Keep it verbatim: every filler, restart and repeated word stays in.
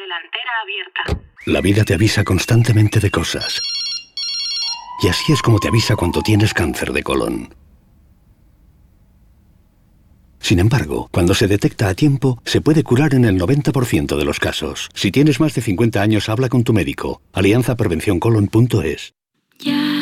delantera abierta. La vida te avisa constantemente de cosas. Y así es como te avisa cuando tienes cáncer de colon. Sin embargo, cuando se detecta a tiempo, se puede curar en el noventa por ciento de los casos. Si tienes más de cincuenta años, habla con tu médico. alianza prevención colon punto es. Ya.